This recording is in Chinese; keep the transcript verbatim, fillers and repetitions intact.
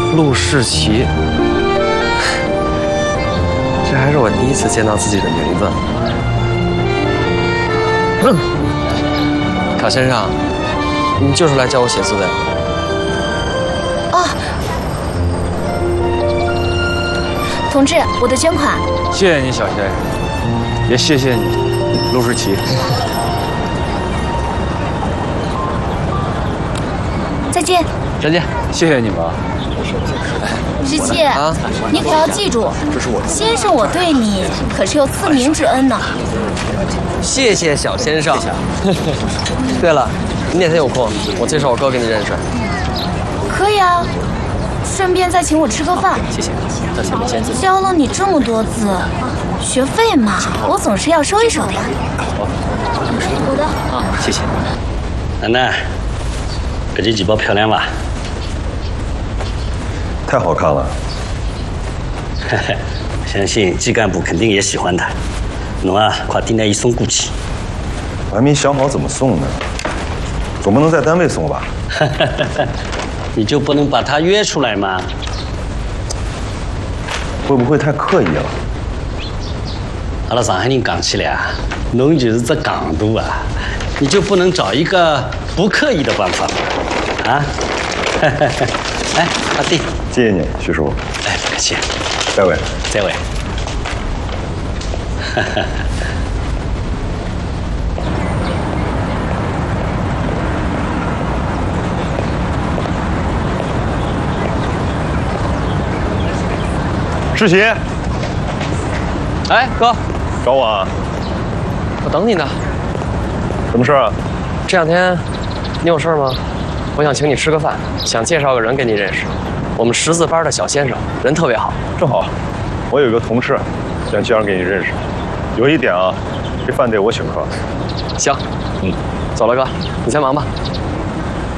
陆世奇，这还是我第一次见到自己的名字。卡先生，你就是来教我写字的？ 哦，同志，我的捐款。 谢谢你，小先生，也谢谢你，陆世奇。 再见。 再见， 谢谢你们。 世奇，啊、你可要记住，先生我对你可是有赐名之恩呢。 谢谢小先生。对了，你哪天有空，我介绍我哥给你认识。 可以啊，顺便再请我吃个饭。 谢谢，那请你先自己。 教了你这么多字，学费嘛，我总是要收一收的呀。好的。 啊，谢谢。 楠楠，这件旗袍漂亮吧？ 太好看了。 相信季干部肯定也喜欢它。侬啊，快订单一送过去。 我还没想好怎么送呢，总不能在单位送吧？ 你就不能把他约出来吗？ 会不会太刻意了？ 阿拉上海人讲起来啊，侬就是只戆度啊，你就不能找一个不刻意的办法吗？啊？哎，阿弟， 谢谢你，徐师傅。 哎，不客气。 再会。 再会。 世奇， 哎，哥， 找我啊？ 我等你呢。 什么事啊？ 这两天你有事吗？我想请你吃个饭，想介绍个人给你认识。我们识字班的小先生，人特别好。 正好，我有一个同事想介绍给你认识。有一点啊，这饭得我请客。 行，嗯，走了，哥，你先忙吧。